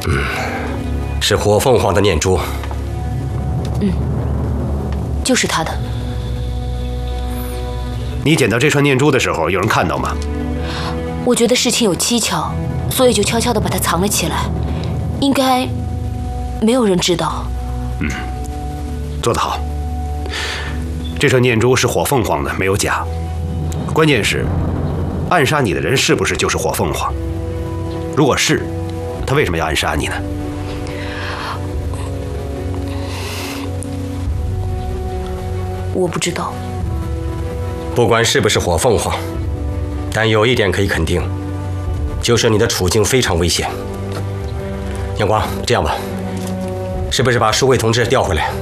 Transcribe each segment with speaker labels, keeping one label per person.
Speaker 1: 是火凤凰的念珠。
Speaker 2: 就是他的。
Speaker 3: 你捡到这串念珠的时候，有人看到吗？
Speaker 2: 我觉得事情有蹊跷，所以就悄悄地把它藏了起来，应该没有人知道。
Speaker 3: 做得好。这串念珠是火凤凰的，没有假。关键是，暗杀你的人是不是就是火凤凰？如果是，他为什么要暗杀你呢？
Speaker 2: 我不知道。
Speaker 1: 不管是不是火凤凰，但有一点可以肯定，就是你的处境非常危险。阳光，这样吧，是不是把舒卫同志调回来？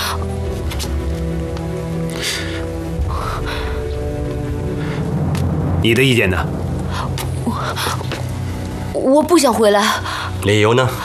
Speaker 3: 你的意见呢？
Speaker 2: 我不想回来。
Speaker 1: 理由呢？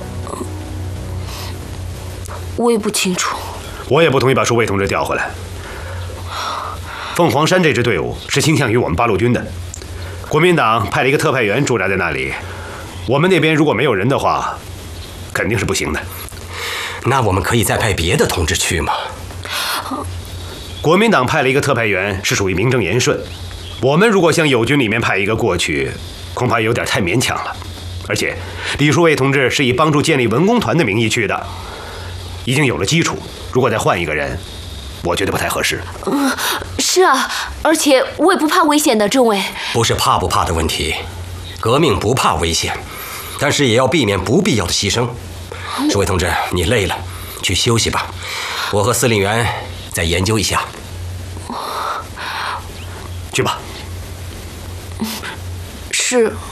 Speaker 2: 我也不清楚。
Speaker 3: 我也不同意把舒卫同志调回来。凤凰山这支队伍是倾向于我们八路军的，国民党派了一个特派员驻扎在那里，我们那边如果没有人的话，肯定是不行的。
Speaker 1: 那我们可以再派别的同志去吗？
Speaker 3: 国民党派了一个特派员是属于名正言顺，我们如果向友军里面派一个过去，恐怕有点太勉强了。而且李书卫同志是以帮助建立文工团的名义去的，已经有了基础，如果再换一个人，我觉得不太合适。
Speaker 2: 是啊，而且我也不怕危险的，政委。
Speaker 1: 不是怕不怕的问题，革命不怕危险，但是也要避免不必要的牺牲。书卫同志，你累了，去休息吧。我和司令员再研究一下。
Speaker 3: 去吧。
Speaker 2: 是。